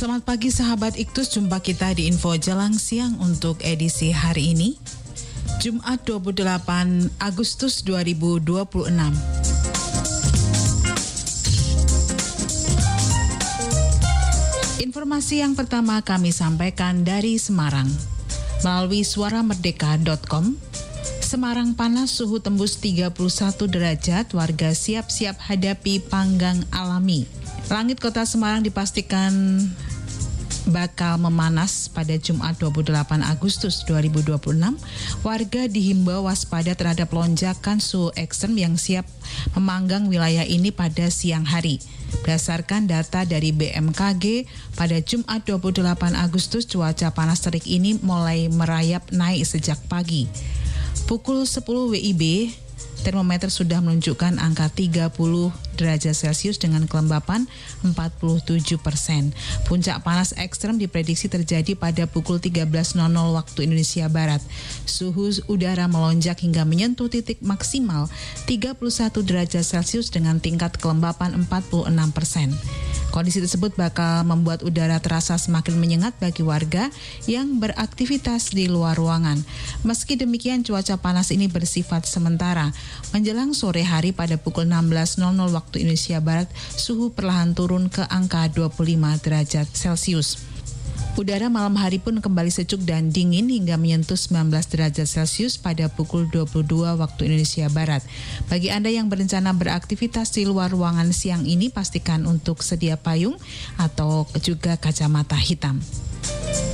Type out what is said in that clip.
Selamat pagi sahabat Iktus, jumpa kita di Info Jelang Siang untuk edisi hari ini, Jumat 28 Agustus 2026. Informasi yang pertama kami sampaikan dari Semarang. Melalui suaramerdeka.com, Semarang panas, suhu tembus 31 derajat, warga siap-siap hadapi panggang alami. Langit kota Semarang dipastikan bakal memanas pada Jumat 28 Agustus 2026. Warga dihimbau waspada terhadap lonjakan suhu ekstrem yang siap memanggang wilayah ini pada siang hari. Berdasarkan data dari BMKG, pada Jumat 28 Agustus cuaca panas terik ini mulai merayap naik sejak pagi. Pukul 10 WIB, termometer sudah menunjukkan angka 30 derajat Celcius dengan kelembapan 47%. Puncak panas ekstrem diprediksi terjadi pada pukul 13.00 waktu Indonesia Barat. Suhu udara melonjak hingga menyentuh titik maksimal 31 derajat Celcius dengan tingkat kelembapan 46%. Kondisi tersebut bakal membuat udara terasa semakin menyengat bagi warga yang beraktivitas di luar ruangan. Meski demikian, cuaca panas ini bersifat sementara. Menjelang sore hari pada pukul 16.00 waktu Indonesia Barat, suhu perlahan turun ke angka 25 derajat Celcius. Udara malam hari pun kembali sejuk dan dingin hingga menyentuh 19 derajat Celcius pada pukul 22 waktu Indonesia Barat. Bagi Anda yang berencana beraktivitas di luar ruangan siang ini, pastikan untuk sedia payung atau juga kacamata hitam.